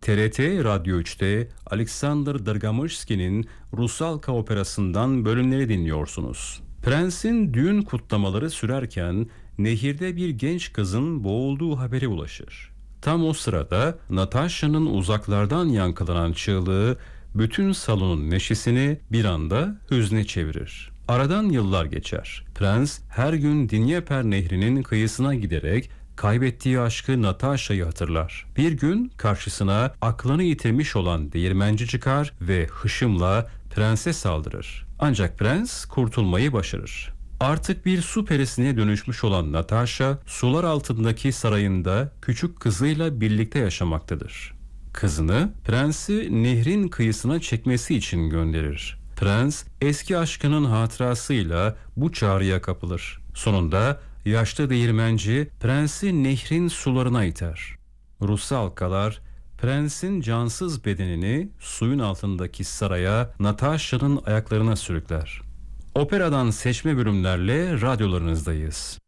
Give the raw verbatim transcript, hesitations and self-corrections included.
T R T Radyo üçte Alexander Dragomirski'nin Rusalka operasından bölümleri dinliyorsunuz. Prensin düğün kutlamaları sürerken nehirde bir genç kızın boğulduğu haberi ulaşır. Tam o sırada Natasha'nın uzaklardan yankılanan çığlığı bütün salonun neşesini bir anda hüzne çevirir. Aradan yıllar geçer. Prens her gün Dnieper Nehri'nin kıyısına giderek kaybettiği aşkı Natasha'yı hatırlar. Bir gün karşısına aklını yitirmiş olan değirmenci çıkar ve hışımla prense saldırır. Ancak prens kurtulmayı başarır. Artık bir su perisine dönüşmüş olan Natasha, sular altındaki sarayında küçük kızıyla birlikte yaşamaktadır. Kızını prensi nehrin kıyısına çekmesi için gönderir. Prens eski aşkının hatırasıyla bu çağrıya kapılır. Sonunda yaşlı değirmenci prensi nehrin sularına iter. Rusalkalar prensin cansız bedenini suyun altındaki saraya Natasha'nın ayaklarına sürükler. Operadan seçme bölümlerle radyolarınızdayız.